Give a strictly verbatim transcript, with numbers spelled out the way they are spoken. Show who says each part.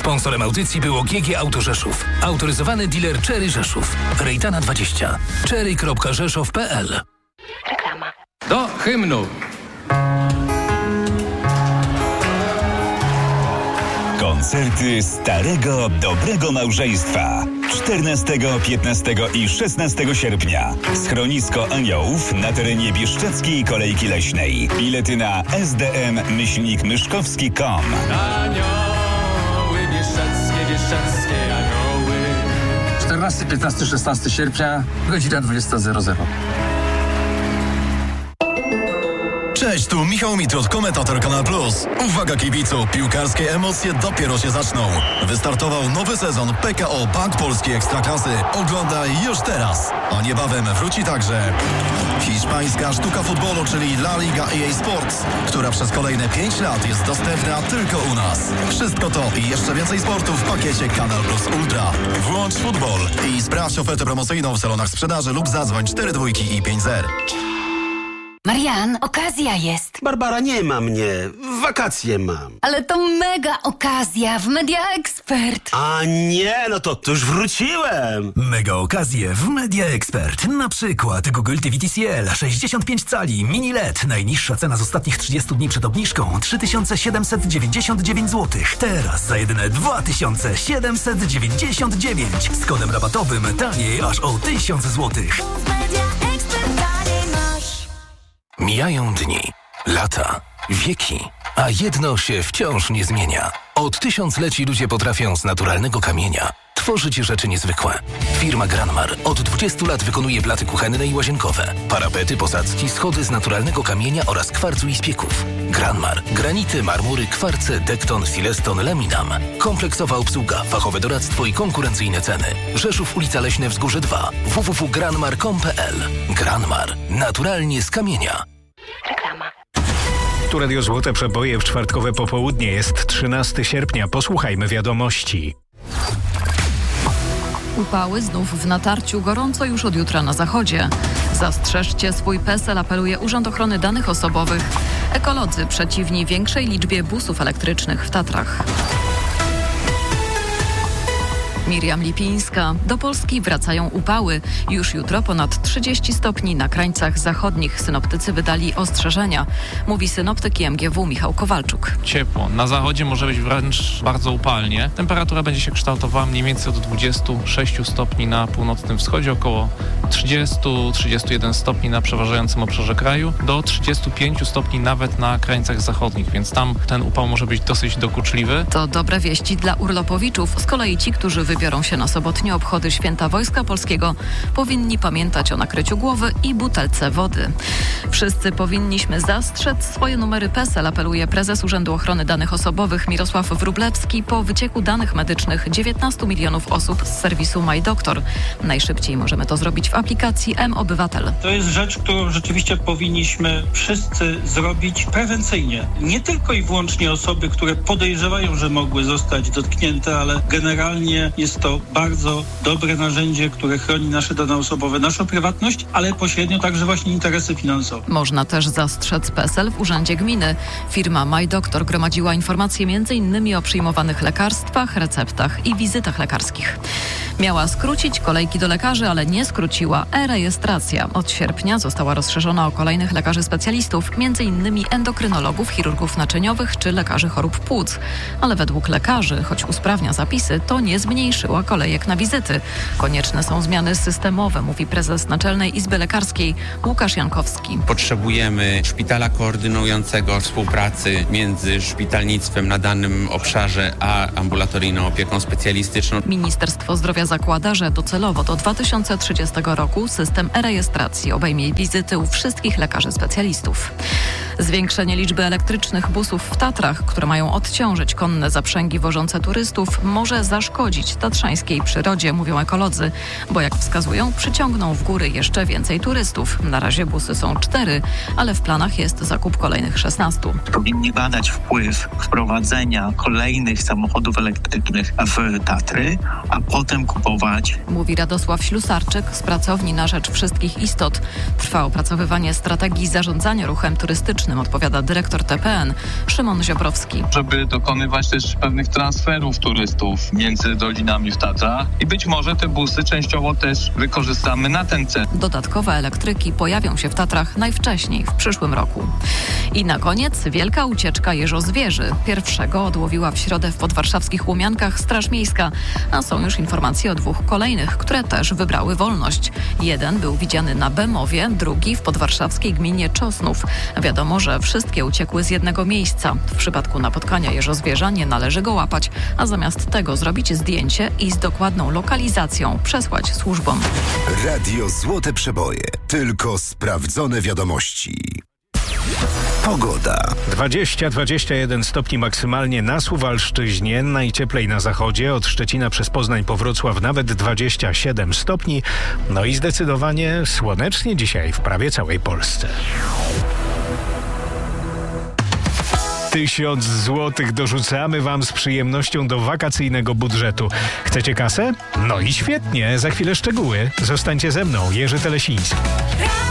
Speaker 1: Sponsorem audycji było G G Auto Rzeszów. Autoryzowany dealer Chery Rzeszów. Rejtana dwadzieścia. chery kropka rzeszów kropka p l.
Speaker 2: Reklama.
Speaker 3: Do hymnu.
Speaker 4: Koncerty Starego Dobrego Małżeństwa. czternastego, piętnastego i szesnastego sierpnia. Schronisko Aniołów na terenie Bieszczadzkiej Kolejki Leśnej. Bilety na s d m myślnik myszkowski kropka com.
Speaker 3: Anioły bieszczadzkie, bieszczadzkie anioły.
Speaker 5: czternastego, piętnastego, szesnastego sierpnia, godzina dwudziesta zero zero.
Speaker 6: Cześć, tu Michał Mitrud, komentator Kanal Plus. Uwaga kibicu, piłkarskie emocje dopiero się zaczną. Wystartował nowy sezon P K O Bank Polskiej Ekstraklasy. Oglądaj już teraz. A niebawem wróci także hiszpańska sztuka futbolu, czyli La Liga E A Sports, która przez kolejne pięć lat jest dostępna tylko u nas. Wszystko to i jeszcze więcej sportu w pakiecie Kanal Plus Ultra. Włącz futbol i sprawdź ofertę promocyjną w salonach sprzedaży lub zadzwoń cztery dwójki i pięć zero.
Speaker 2: Marian, okazja jest.
Speaker 7: Barbara, nie ma mnie. Wakacje mam.
Speaker 2: Ale to mega okazja w Media Expert.
Speaker 7: A nie, no to, to już wróciłem.
Speaker 1: Mega okazje w Media Expert. Na przykład Google T V T C L sześćdziesiąt pięć cali mini L E D. Najniższa cena z ostatnich trzydziestu dni przed obniżką trzy tysiące siedemset dziewięćdziesiąt dziewięć złotych. Teraz za jedyne dwa tysiące siedemset dziewięćdziesiąt dziewięć. Z kodem rabatowym taniej aż o tysiąc złotych. Mijają dni, lata, wieki, a jedno się wciąż nie zmienia. Od tysiącleci ludzie potrafią z naturalnego kamienia tworzyć rzeczy niezwykłe. Firma Granmar od dwudziestu lat wykonuje blaty kuchenne i łazienkowe, parapety, posadzki, schody z naturalnego kamienia oraz kwarcu i spieków. Granmar. Granity, marmury, kwarce, dekton, sileston, laminam. Kompleksowa obsługa, fachowe doradztwo i konkurencyjne ceny. Rzeszów, ulica Leśne, Wzgórze dwa. w w w kropka granmar kropka com kropka p l. Granmar. Naturalnie z kamienia.
Speaker 2: Reklama.
Speaker 8: Tu Radio Złote Przeboje w czwartkowe popołudnie. Jest trzynastego sierpnia. Posłuchajmy wiadomości.
Speaker 9: Upały znów w natarciu, gorąco już od jutra na zachodzie. Zastrzeżcie swój PESEL, apeluje Urząd Ochrony Danych Osobowych. Ekolodzy przeciwni większej liczbie busów elektrycznych w Tatrach. Miriam Lipińska. Do Polski wracają upały. Już jutro ponad trzydzieści stopni na krańcach zachodnich. Synoptycy wydali ostrzeżenia. Mówi synoptyk I M G W Michał Kowalczuk.
Speaker 10: Ciepło. Na zachodzie może być wręcz bardzo upalnie. Temperatura będzie się kształtowała mniej więcej od dwudziestu sześciu stopni na północnym wschodzie, około trzydziestu do trzydziestu jeden stopni na przeważającym obszarze kraju, do trzydziestu pięciu stopni nawet na krańcach zachodnich, więc tam ten upał może być dosyć dokuczliwy.
Speaker 9: To dobre wieści dla urlopowiczów. Z kolei ci, którzy wybiorą się na sobotnie obchody Święta Wojska Polskiego, powinni pamiętać o nakryciu głowy i butelce wody. Wszyscy powinniśmy zastrzec swoje numery PESEL, apeluje prezes Urzędu Ochrony Danych Osobowych Mirosław Wróblewski po wycieku danych medycznych dziewiętnastu milionów osób z serwisu MyDoktor. Najszybciej możemy to zrobić w aplikacji M-Obywatel.
Speaker 11: To jest rzecz, którą rzeczywiście powinniśmy wszyscy zrobić prewencyjnie. Nie tylko i wyłącznie osoby, które podejrzewają, że mogły zostać dotknięte, ale generalnie jest to bardzo dobre narzędzie, które chroni nasze dane osobowe, naszą prywatność, ale pośrednio także właśnie interesy finansowe.
Speaker 9: Można też zastrzec PESEL w Urzędzie Gminy. Firma MyDoktor gromadziła informacje między innymi o przyjmowanych lekarstwach, receptach i wizytach lekarskich. Miała skrócić kolejki do lekarzy, ale nie skróciła e-rejestracja. Od sierpnia została rozszerzona o kolejnych lekarzy specjalistów, między innymi endokrynologów, chirurgów naczyniowych czy lekarzy chorób płuc. Ale według lekarzy, choć usprawnia zapisy, to nie zmniejszyła kolejek na wizyty. Konieczne są zmiany systemowe, mówi prezes Naczelnej Izby Lekarskiej Łukasz Jankowski.
Speaker 12: Potrzebujemy szpitala koordynującego współpracy między szpitalnictwem na danym obszarze a ambulatoryjną opieką specjalistyczną.
Speaker 9: Ministerstwo Zdrowia zakłada, że docelowo do dwa tysiące trzydziestego roku system e-rejestracji obejmie wizyty u wszystkich lekarzy specjalistów. Zwiększenie liczby elektrycznych busów w Tatrach, które mają odciążyć konne zaprzęgi wożące turystów, może zaszkodzić tatrzańskiej przyrodzie, mówią ekolodzy, bo jak wskazują, przyciągną w góry jeszcze więcej turystów. Na razie busy są cztery, ale w planach jest zakup kolejnych szesnastu.
Speaker 13: Powinni badać wpływ wprowadzenia kolejnych samochodów elektrycznych w Tatry, a potem kupować.
Speaker 9: Mówi Radosław Ślusarczyk z pracowni na rzecz wszystkich istot. Trwa opracowywanie strategii zarządzania ruchem turystycznym turystycznym, odpowiada dyrektor T P N Szymon Ziobrowski.
Speaker 14: Żeby dokonywać też pewnych transferów turystów między dolinami w Tatrach i być może te busy częściowo też wykorzystamy na ten cel.
Speaker 9: Dodatkowe elektryki pojawią się w Tatrach najwcześniej w przyszłym roku. I na koniec wielka ucieczka jeżozwierzy. Pierwszego odłowiła w środę w podwarszawskich Łomiankach Straż Miejska, a są już informacje o dwóch kolejnych, które też wybrały wolność. Jeden był widziany na Bemowie, drugi w podwarszawskiej gminie Czosnów. Wiadomo, że wszystkie uciekły z jednego miejsca. W przypadku napotkania jeżozwierza nie należy go łapać, a zamiast tego zrobić zdjęcie i z dokładną lokalizacją przesłać służbom.
Speaker 15: Radio Złote Przeboje. Tylko sprawdzone wiadomości. Pogoda.
Speaker 8: dwadzieścia do dwudziestu jeden stopni maksymalnie na Suwalszczyźnie, najcieplej na zachodzie, od Szczecina przez Poznań po Wrocław nawet dwadzieścia siedem stopni. No i zdecydowanie słonecznie dzisiaj w prawie całej Polsce. Tysiąc złotych dorzucamy Wam z przyjemnością do wakacyjnego budżetu. Chcecie kasę? No i świetnie, za chwilę szczegóły. Zostańcie ze mną, Jerzy Telesiński.